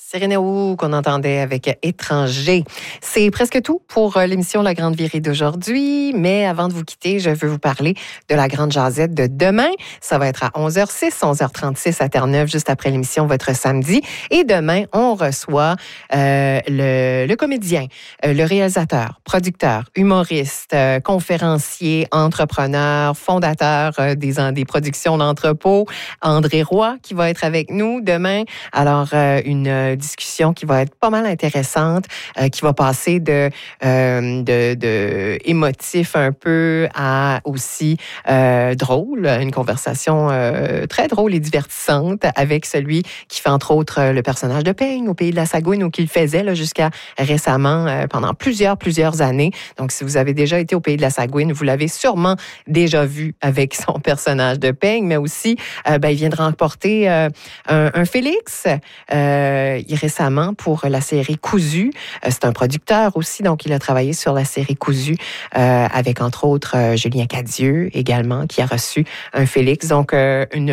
Cyril qu'on entendait avec Étranger. C'est presque tout pour l'émission La Grande Virée d'aujourd'hui. Mais avant de vous quitter, je veux vous parler de la Grande Jazette de demain. Ça va être à 11h06, 11h36 à Terre-Neuve, juste après l'émission Votre Samedi. Et demain, on reçoit le comédien, le réalisateur, producteur, humoriste, conférencier, entrepreneur, fondateur des productions d'entrepôt, André Roy, qui va être avec nous demain. Alors, une discussion qui va être pas mal intéressante, qui va passer de émotif un peu à aussi drôle, une conversation très drôle et divertissante avec celui qui fait entre autres le personnage de Peigne au Pays de la Sagouine, ou qu'il faisait là, jusqu'à récemment pendant plusieurs années. Donc, si vous avez déjà été au Pays de la Sagouine, vous l'avez sûrement déjà vu avec son personnage de Peigne, mais aussi, il vient de remporter un Félix récemment pour la série Cousu. C'est un producteur aussi, donc il a travaillé sur la série Cousu avec entre autres Julien Cadieux également, qui a reçu un Félix. Donc, une